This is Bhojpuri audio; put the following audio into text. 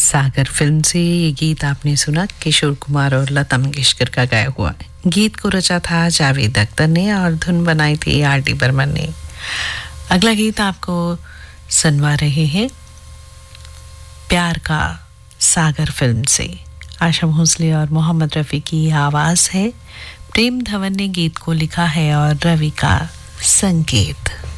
सागर फिल्म से ये गीत आपने सुना। किशोर कुमार और लता मंगेशकर का गाया हुआ। गीत को रचा था जावेद अख्तर ने और धुन बनाई थी आर.डी. बर्मन ने। अगला गीत आपको सुनवा रहे हैं प्यार का सागर फिल्म से। आशा भोसले और मोहम्मद रफ़ी की आवाज़ है। प्रेम धवन ने गीत को लिखा है और रवि का संगीत।